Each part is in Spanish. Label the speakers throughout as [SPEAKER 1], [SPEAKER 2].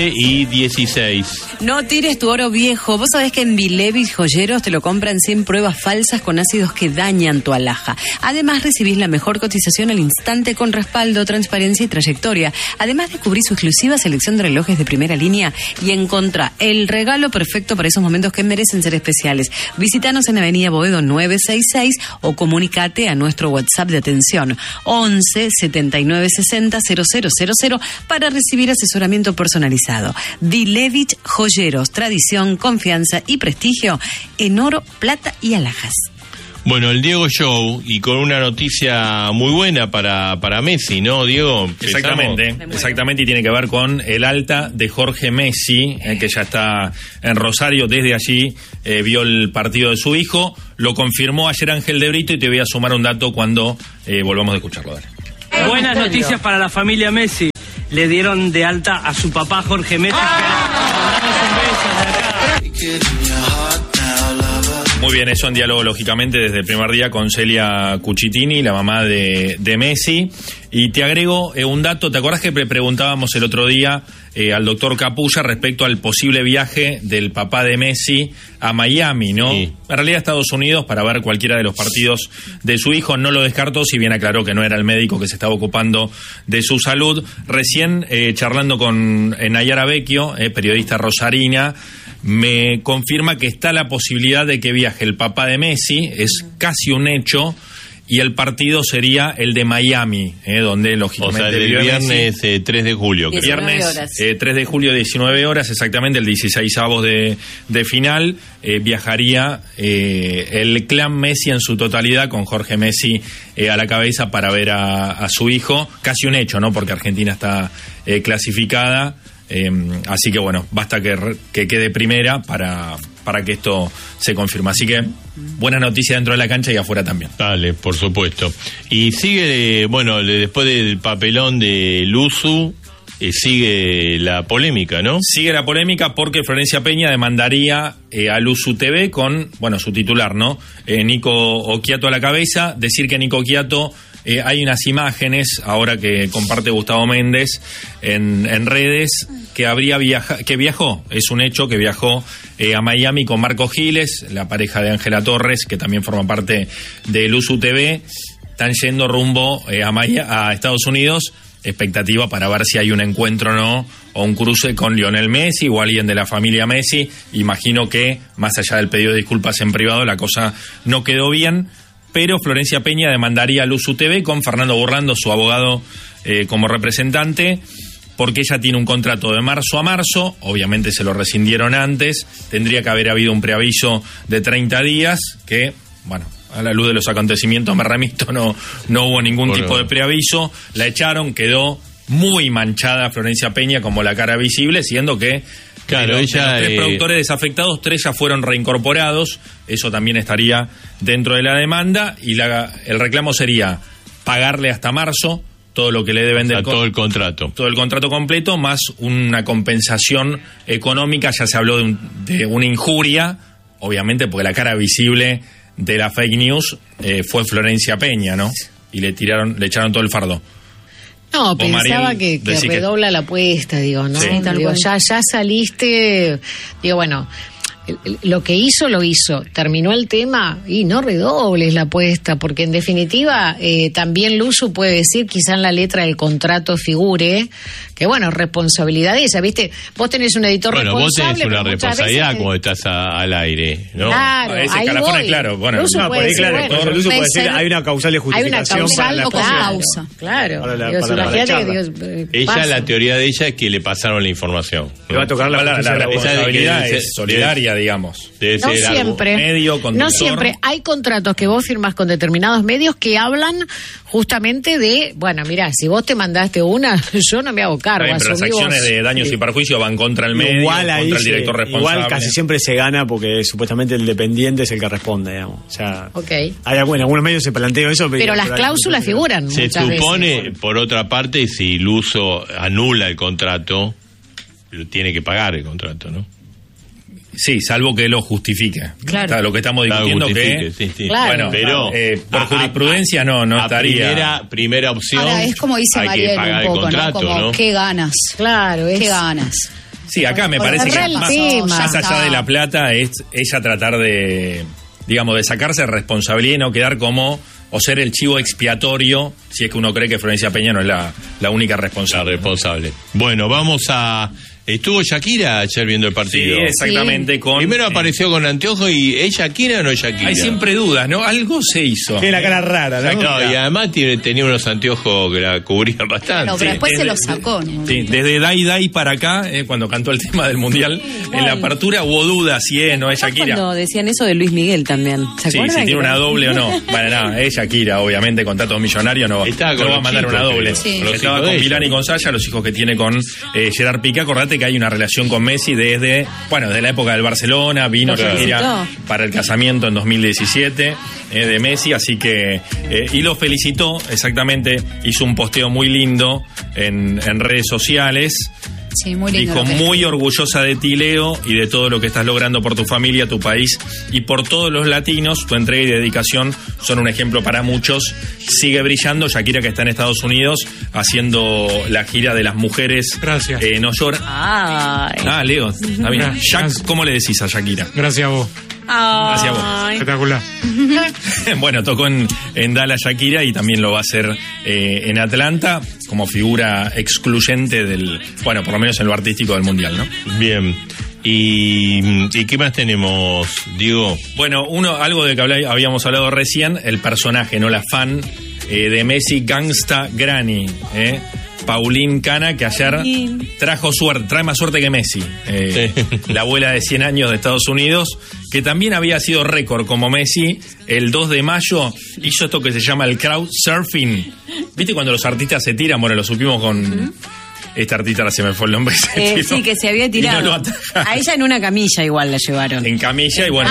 [SPEAKER 1] 9:16.
[SPEAKER 2] No tires tu oro viejo. Vos sabés que en Vilevich Joyeros te lo compran sin pruebas falsas con ácidos que dañan tu alhaja. Además, recibís la mejor cotización al instante con respaldo, transparencia y trayectoria. Además, descubrí su exclusiva selección de relojes de primera línea y encontrá el regalo perfecto para esos momentos que merecen ser especiales. Visítanos en Avenida Boedo 966 o comunicate a nuestro WhatsApp de atención 11 79 60 0000 para recibir asesoramiento personalizado. Vilevich Joyeros, tradición, confianza y prestigio en oro, plata y alhajas.
[SPEAKER 1] Bueno, el Diego Show, y con una noticia muy buena para Messi, ¿no, Diego?
[SPEAKER 3] Exactamente, y tiene que ver con el alta de Jorge Messi, que ya está en Rosario. Desde allí vio el partido de su hijo, lo confirmó ayer Ángel de Brito, y te voy a sumar un dato cuando volvamos a escucharlo. Dale.
[SPEAKER 4] Buenas noticias para la familia Messi. Le dieron de alta a su papá Jorge Messi.
[SPEAKER 3] Muy bien, eso en diálogo, lógicamente, desde el primer día con Celia Cucitini, la mamá de Messi. Y te agrego un dato. ¿Te acordás que preguntábamos el otro día al doctor Capulla respecto al posible viaje del papá de Messi a Miami, ¿no? Sí. En realidad a Estados Unidos, para ver cualquiera de los partidos de su hijo. No lo descartó, si bien aclaró que no era el médico que se estaba ocupando de su salud. Recién, charlando con Nayara Vecchio, periodista rosarina, me confirma que está la posibilidad de que viaje el papá de Messi, es casi un hecho, y el partido sería el de Miami, donde lógicamente...
[SPEAKER 1] O sea, el viernes 3 de julio.
[SPEAKER 3] Creo. Viernes 3 de julio, 19 horas, exactamente, el 16avos de final, viajaría el clan Messi en su totalidad, con Jorge Messi a la cabeza, para ver a su hijo. Casi un hecho, ¿no? Porque Argentina está clasificada. Así que bueno, basta que quede primera para que esto se confirme. Así que buena noticia dentro de la cancha y afuera también.
[SPEAKER 1] Dale, por supuesto. Y sigue, bueno, después del papelón de Luzu, sigue la polémica, ¿no? Sigue la polémica porque Florencia Peña demandaría a Luzu TV con, bueno, su titular, ¿no? Nico Occhiato a la cabeza. Decir que Nico Occhiato... hay unas imágenes, ahora que comparte Gustavo Méndez en redes, que viajó, es un hecho, que viajó a Miami con Marco Giles, la pareja de Ángela Torres, que también forma parte de Luzu TV. Están yendo rumbo a Estados Unidos, expectativa para ver si hay un encuentro o no, o un cruce con Lionel Messi o alguien de la familia Messi. Imagino que, más allá del pedido de disculpas en privado, la cosa no quedó bien. Pero Florencia Peña demandaría a Luzu TV con Fernando Burlando, su abogado, como representante, porque ella tiene un contrato de marzo a marzo, obviamente se lo rescindieron antes, tendría que haber habido un preaviso de 30 días, que, bueno, a la luz de los acontecimientos me remito, no hubo ningún tipo de preaviso, la echaron, quedó muy manchada Florencia Peña como la cara visible, siendo que... Claro, ella... De los 3 productores desafectados, 3 ya fueron reincorporados, eso también estaría dentro de la demanda, y el reclamo sería pagarle hasta marzo todo lo que le deben del todo el contrato. Todo el contrato completo, más una compensación económica. Ya se habló de una injuria, obviamente, porque la cara visible de la fake news fue Florencia Peña, ¿no? Y le echaron todo el fardo.
[SPEAKER 5] No, pensaba que redobla la apuesta, digo, ¿no? Sí, digo, ya saliste, digo, bueno, lo que hizo, lo hizo. Terminó el tema y no redobles la apuesta, porque en definitiva también Luzu puede decir, quizá en la letra del contrato figure, que bueno, responsabilidad de ella, ¿viste? Vos tenés un editor responsable. Bueno, vos tenés una responsabilidad cuando estás al aire, ¿no? Claro,
[SPEAKER 3] ahí voy. Claro, bueno,
[SPEAKER 5] Luzu
[SPEAKER 3] no,
[SPEAKER 5] puede decir,
[SPEAKER 3] claro,
[SPEAKER 5] bueno,
[SPEAKER 3] Luzu puede decir, hay una causal de justificación.
[SPEAKER 5] Hay una causal o
[SPEAKER 2] causa.
[SPEAKER 5] Claro.
[SPEAKER 3] Para la charla.
[SPEAKER 1] Ella, la teoría de ella es que le pasaron la información.
[SPEAKER 3] Le va a tocar la responsabilidad es solidaria, digamos.
[SPEAKER 5] No siempre. No siempre. Hay contratos que vos firmás con determinados medios que hablan justamente de, bueno, mirá, si vos te mandaste una, yo no me hago cargo.
[SPEAKER 3] Pero las acciones de daños y perjuicios van contra el medio, contra el director responsable. Igual casi siempre se gana porque supuestamente el dependiente es el que responde, digamos. O sea, hay algunos medios se plantean eso.
[SPEAKER 5] Pero las cláusulas figuran
[SPEAKER 1] se
[SPEAKER 5] muchas
[SPEAKER 1] supone,
[SPEAKER 5] veces.
[SPEAKER 1] Por otra parte, si Luzu anula el contrato, tiene que pagar el contrato, ¿no?
[SPEAKER 3] Sí, salvo que lo justifique. Claro. Lo que estamos discutiendo que...
[SPEAKER 1] Sí.
[SPEAKER 3] Claro. Bueno, pero por jurisprudencia no estaría...
[SPEAKER 1] Primera opción.
[SPEAKER 2] Ahora, es como dice Mariel un poco, contrato, ¿no? Como, ¿qué ganas?
[SPEAKER 5] Claro,
[SPEAKER 2] ¿qué ganas?
[SPEAKER 3] Sí, acá me parece que más allá de la plata es ella tratar de, digamos, de sacarse responsabilidad y no quedar como, o ser el chivo expiatorio, si es que uno cree que Florencia Peña no es la única responsable.
[SPEAKER 1] La responsable. Bueno, vamos a... Estuvo Shakira ayer viendo el partido.
[SPEAKER 3] Sí, exactamente. Sí.
[SPEAKER 1] Primero apareció con anteojos y ¿es Shakira o no es Shakira?
[SPEAKER 3] Hay siempre dudas, ¿no? Algo se hizo.
[SPEAKER 6] Tiene la cara rara, ¿no?
[SPEAKER 1] No, y además tenía unos anteojos que la cubrían bastante.
[SPEAKER 7] No, pero después se los sacó, ¿no?
[SPEAKER 3] Sí, desde Dai para acá, cuando cantó el tema del Mundial, en la apertura hubo dudas si es o no es Shakira.
[SPEAKER 2] Cuando decían eso de Luis Miguel también, ¿se acuerdan?
[SPEAKER 3] Sí, si tiene una doble o no. Bueno, nada, es Shakira, obviamente, con tantos millonarios no va a mandar una doble.
[SPEAKER 7] Sí.
[SPEAKER 3] Estaba con Milán y con Sasha, los hijos que tiene con Gerard Piqué. Acordate que hay una relación con Messi desde la época del Barcelona, vino Shakira para el casamiento en 2017 de Messi, así que y lo felicitó, exactamente, hizo un posteo muy lindo en redes sociales.
[SPEAKER 7] Sí, muy lindo.
[SPEAKER 3] Dijo, muy orgullosa de ti, Leo, y de todo lo que estás logrando por tu familia, tu país y por todos los latinos. Tu entrega y dedicación son un ejemplo para muchos. Sigue brillando. Shakira, que está en Estados Unidos haciendo la gira de las mujeres.
[SPEAKER 6] Gracias.
[SPEAKER 3] No llora. Leo, está bien. ¿Cómo le decís a Shakira?
[SPEAKER 6] Gracias a vos.
[SPEAKER 3] Gracias a vos.
[SPEAKER 6] Espectacular.
[SPEAKER 3] Bueno, tocó en Dallas Shakira y también lo va a hacer en Atlanta como figura excluyente del, bueno, por lo menos en lo artístico del Mundial, ¿no?
[SPEAKER 1] Bien. ¿Y qué más tenemos, Diego?
[SPEAKER 3] Bueno, algo de que habíamos hablado recién, el personaje, no la fan de Messi, Gangsta Granny, Pauline Cana, que ayer trae más suerte que Messi, la abuela de 100 años de Estados Unidos, que también había sido récord como Messi. El 2 de mayo hizo esto que se llama el crowd surfing. ¿Viste cuando los artistas se tiran? Bueno, lo supimos con... Esta artista, ahora se me fue el nombre.
[SPEAKER 2] Sí, que se había tirado. A ella en una camilla igual la llevaron.
[SPEAKER 3] En camilla y bueno,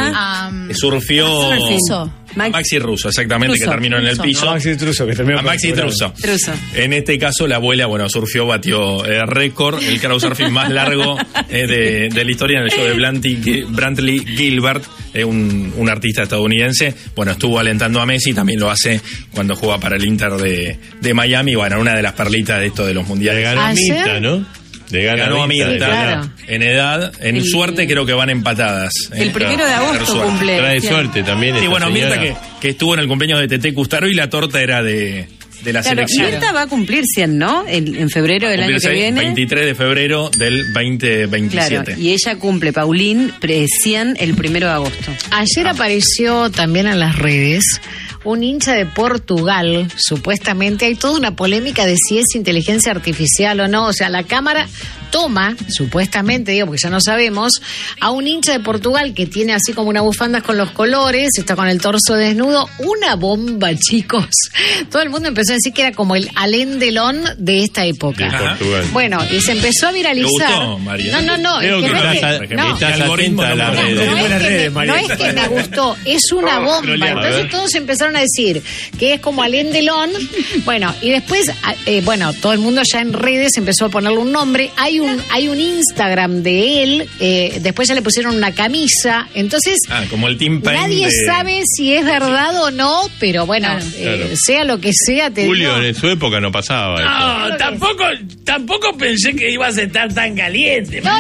[SPEAKER 3] surfió Maxi Russo, exactamente, que terminó en el piso.
[SPEAKER 6] Maxi Truso, que terminó.
[SPEAKER 3] Maxi Truso. En este caso, la abuela, bueno, surfió, batió récord, el crowdsurfing más largo de la historia en el show de Brantley Gilbert, un artista estadounidense. Bueno, estuvo alentando a Messi, también lo hace cuando juega para el Inter de Miami. Bueno, una de las perlitas de esto de los mundiales.
[SPEAKER 1] Ganó Mirta, ¿no?
[SPEAKER 3] Ganó a Mirta,
[SPEAKER 2] claro.
[SPEAKER 3] En edad, en suerte creo que van empatadas.
[SPEAKER 2] El 1 de agosto cumple.
[SPEAKER 1] Trae suerte también.
[SPEAKER 3] Sí, bueno, Mirta que estuvo en el cumpleaños de Tete Custaro y la torta era de la selección.
[SPEAKER 2] Mirta va a cumplir 100, ¿no? En febrero del año que viene.
[SPEAKER 3] 23 de febrero del 2027.
[SPEAKER 2] Claro, y ella cumple, Pauline, 100 el 1 de agosto.
[SPEAKER 5] Ayer apareció también en las redes un hincha de Portugal, supuestamente. Hay toda una polémica de si es inteligencia artificial o no. O sea, la cámara toma, supuestamente, digo, porque ya no sabemos, a un hincha de Portugal que tiene así como una bufanda con los colores, está con el torso desnudo, una bomba, chicos. Todo el mundo empezó a decir que era como el Alain Delon de esta época.
[SPEAKER 1] De Portugal.
[SPEAKER 5] Bueno, y se empezó a viralizar.
[SPEAKER 3] ¿Te gustó, María?
[SPEAKER 5] No.
[SPEAKER 1] Creo que estás atenta a las redes.
[SPEAKER 5] No es que me gustó, es una bomba. Entonces todos empezaron a decir que es como Alain Delon. Bueno, y después, todo el mundo ya en redes empezó a ponerle un nombre. Hay un Instagram de él, después ya le pusieron una camisa, entonces
[SPEAKER 3] como el Team Pain
[SPEAKER 5] nadie sabe si es verdad o no, pero bueno,
[SPEAKER 1] claro.
[SPEAKER 5] Sea lo que sea,
[SPEAKER 1] Julio, en su época no pasaba
[SPEAKER 4] eso. Tampoco pensé que ibas a estar tan caliente.
[SPEAKER 5] No.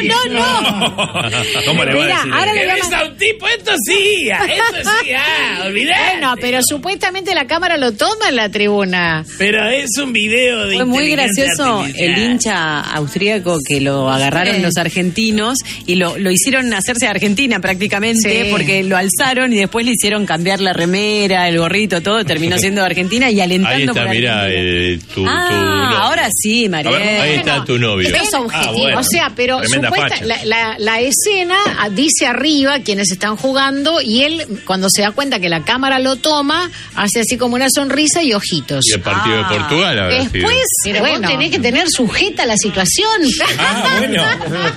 [SPEAKER 3] ¿Cómo le va a decir?
[SPEAKER 5] Ahora le
[SPEAKER 4] ves a un tipo, esto sí, olvidé.
[SPEAKER 5] Bueno, pero supuestamente la cámara lo toma en la tribuna.
[SPEAKER 4] Pero es un video de
[SPEAKER 2] Fue muy gracioso el hincha austríaco que lo agarraron los argentinos y lo hicieron hacerse a Argentina prácticamente, porque lo alzaron y después le hicieron cambiar la remera, el gorrito, todo, terminó siendo de Argentina y alentando.
[SPEAKER 1] Ahí está, mirá, tu
[SPEAKER 2] ahora sí, María.
[SPEAKER 1] Ahí está tu novio.
[SPEAKER 5] Es objetivo. O sea, pero la escena dice arriba quienes están jugando y él, cuando se da cuenta que la cámara lo toma, hace así como una sonrisa y ojitos.
[SPEAKER 1] Y el partido de Portugal habrá sido.
[SPEAKER 5] Después, pero vos tenés que tener sujeta la situación.
[SPEAKER 3] Bueno.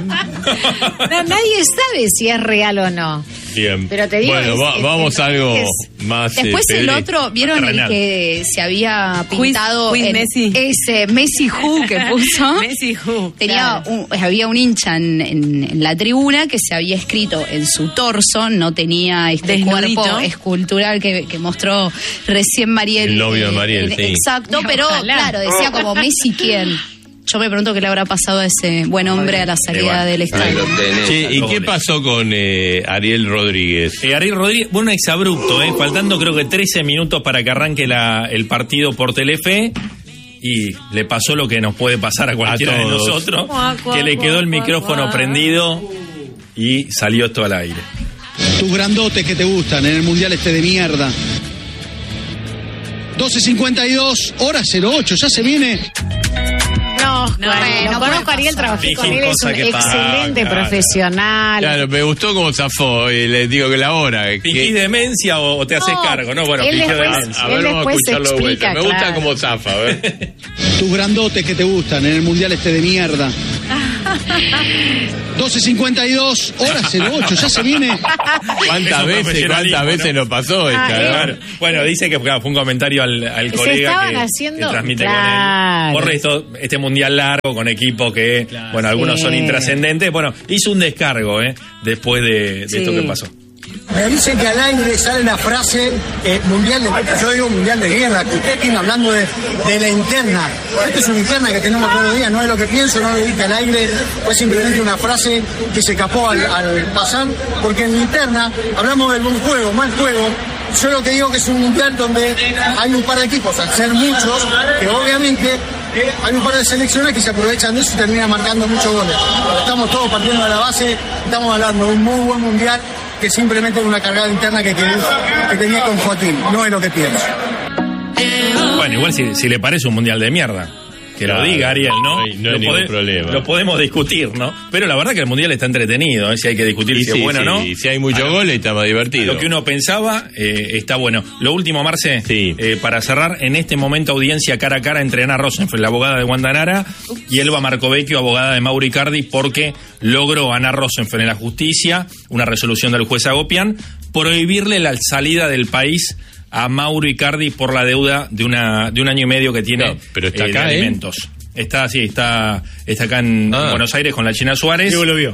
[SPEAKER 5] Nadie sabe si es real o no.
[SPEAKER 1] Bien.
[SPEAKER 5] Pero te digo,
[SPEAKER 1] vamos a algo más.
[SPEAKER 7] Después el otro, ¿vieron el que se había pintado
[SPEAKER 2] Queen Messi?
[SPEAKER 7] Ese Messi Who que puso.
[SPEAKER 2] Messi Who.
[SPEAKER 7] Había un hincha en la tribuna que se había escrito en su torso, no tenía este
[SPEAKER 2] desnudito,
[SPEAKER 7] cuerpo escultural que mostró recién Mariel.
[SPEAKER 1] El novio de Mariel, sí.
[SPEAKER 7] Exacto, pero claro, decía como Messi quién. Yo me pregunto qué le habrá pasado a ese buen hombre a la salida del estadio.
[SPEAKER 1] Sí, ¿y qué pasó con Ariel Rodríguez?
[SPEAKER 3] Ariel Rodríguez, bueno, un exabrupto, faltando creo que 13 minutos para que arranque el partido por Telefe. Y le pasó lo que nos puede pasar a cualquiera de nosotros, que le quedó el micrófono prendido y salió esto al aire.
[SPEAKER 8] Tus grandotes que te gustan en el mundial de mierda. 12:52, hora 08, ya se viene.
[SPEAKER 5] No conozco a Ariel, trabajé con él, es un excelente profesional.
[SPEAKER 1] Claro, me gustó como zafó, y les digo que la hora.
[SPEAKER 3] ¿Fingís demencia o te haces cargo? No, bueno,
[SPEAKER 5] él
[SPEAKER 3] fingió
[SPEAKER 5] demencia. A ver, vamos a escucharlo de vuelta.
[SPEAKER 1] Me gusta como zafa, a ver.
[SPEAKER 8] Tus grandotes que te gustan en el mundial de mierda. 12:52, hora 08, ya se viene.
[SPEAKER 1] ¿Cuántas veces nos pasó?
[SPEAKER 3] Claro. Bueno, dice que fue un comentario al colega que transmite con él. Por esto, este mundial largo con equipos que, algunos son intrascendentes. Bueno, hizo un descargo, después de esto que pasó.
[SPEAKER 9] Me dicen que al aire sale la frase mundial yo digo mundial de guerra, que ustedes estén hablando de la interna. Esto es una interna que tenemos todos los días, no es lo que pienso, no lo dije al aire, fue simplemente una frase que se escapó al pasar, porque en la interna hablamos del buen juego, mal juego. Yo lo que digo que es un mundial donde hay un par de equipos, al ser muchos, que obviamente hay un par de selecciones que se aprovechan de eso y terminan marcando muchos goles. Estamos todos partiendo de la base, estamos hablando de un muy buen mundial que simplemente una cargada interna que tenía con Joaquín, no es lo que pienso.
[SPEAKER 3] Bueno, igual si le parece un mundial de mierda, que lo diga Ariel, ¿no?
[SPEAKER 1] No hay ningún problema.
[SPEAKER 3] Lo podemos discutir, ¿no? Pero la verdad que el mundial está entretenido, si hay que discutir si es bueno o no.
[SPEAKER 1] Si hay muchos goles está más divertido.
[SPEAKER 3] Lo que uno pensaba está bueno. Lo último, Marce, para cerrar, en este momento audiencia cara a cara entre Ana Rosenfeld, la abogada de Wanda Nara, y Elba Marcovecchio, abogada de Mauro Icardi, porque logró Ana Rosenfeld en la justicia una resolución del juez Agopian prohibirle la salida del país a Mauro Icardi por la deuda de un año y medio que tiene
[SPEAKER 1] pero está acá,
[SPEAKER 3] de alimentos. Está acá en Buenos Aires con la China Suárez.
[SPEAKER 6] Yo lo vio.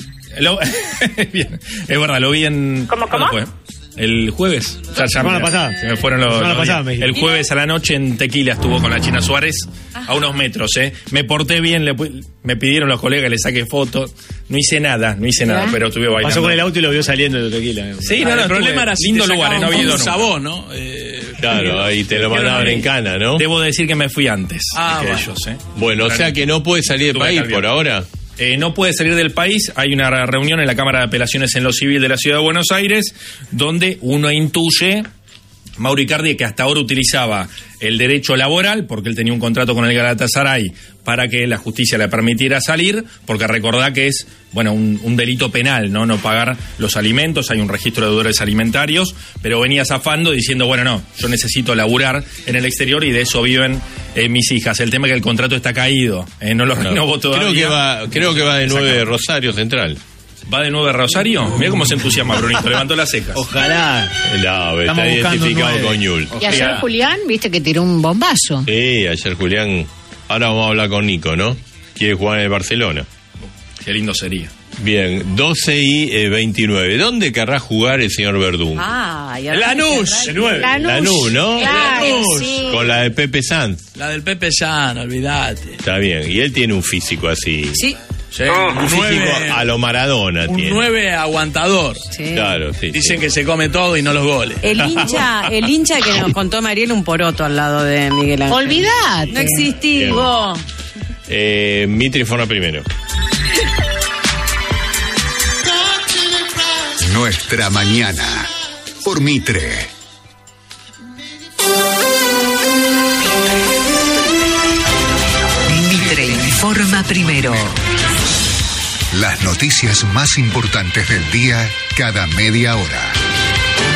[SPEAKER 3] Bien, es verdad, lo vi en...
[SPEAKER 10] ¿Cómo?
[SPEAKER 3] Fue? El jueves.
[SPEAKER 6] La semana pasada.
[SPEAKER 3] Se me fueron el jueves a la noche en Tequila estuvo con la China Suárez. A unos metros, Me porté bien, me pidieron los colegas que le saque fotos. No hice nada, pero estuve bailando.
[SPEAKER 6] Pasó con el auto y lo vio saliendo de Tequila.
[SPEAKER 3] Sí, el problema era lindo lugar, no había
[SPEAKER 1] sabor, ¿no? Claro, ahí te lo mandaban en cana, ¿no?
[SPEAKER 3] Debo decir que me fui antes que ellos,
[SPEAKER 1] Bueno, o sea que no puede salir del país por ahora.
[SPEAKER 3] No puede salir del país. Hay una reunión en la Cámara de Apelaciones en lo Civil de la Ciudad de Buenos Aires, donde uno intuye, Mauro Icardi, que hasta ahora utilizaba el derecho laboral, porque él tenía un contrato con el Galatasaray para que la justicia le permitiera salir, porque recordá que es, un delito penal, no pagar los alimentos, hay un registro de deudores alimentarios, pero venía zafando diciendo, yo necesito laburar en el exterior y de eso viven mis hijas. El tema es que el contrato está caído, no lo renovó todavía.
[SPEAKER 1] Creo que va de 9 Rosario Central.
[SPEAKER 3] ¿Va de 9 Rosario? Mira cómo se entusiasma Brunito, levantó las cejas.
[SPEAKER 6] Ojalá.
[SPEAKER 1] No, está identificado con Ñul.
[SPEAKER 5] Y ayer Julián, viste que tiró un bombazo.
[SPEAKER 1] Sí, ayer Julián. Ahora vamos a hablar con Nico, ¿no? Quiere jugar en el Barcelona.
[SPEAKER 3] Qué lindo sería.
[SPEAKER 1] Bien, 12:29. ¿Dónde querrá jugar el señor Verdún?
[SPEAKER 6] Lanús, de 9.
[SPEAKER 1] Lanús, ¿no?
[SPEAKER 5] Claro, sí.
[SPEAKER 1] Con la de Pepe Sanz.
[SPEAKER 6] La del Pepe Sanz, olvídate.
[SPEAKER 1] Está bien, y él tiene un físico así.
[SPEAKER 2] Sí.
[SPEAKER 1] Un físico a lo Maradona tiene.
[SPEAKER 6] Un 9 aguantador.
[SPEAKER 2] Sí.
[SPEAKER 1] Claro, sí.
[SPEAKER 6] Dicen que se come todo y no los goles.
[SPEAKER 2] El hincha que nos contó Mariel, un poroto al lado de Miguel Ángel.
[SPEAKER 5] Olvidate.
[SPEAKER 2] No existís vos.
[SPEAKER 1] Mitri Forna primero.
[SPEAKER 11] Nuestra mañana por Mitre.
[SPEAKER 12] Mitre informa primero.
[SPEAKER 11] Las noticias más importantes del día cada media hora.